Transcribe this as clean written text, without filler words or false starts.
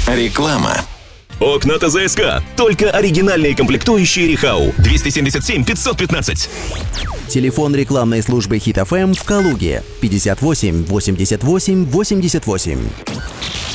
Реклама. Окна ТЗСК. Только оригинальные комплектующие Рихау. 277 515. Телефон рекламной службы Хит ФМ в Калуге 58 88 88.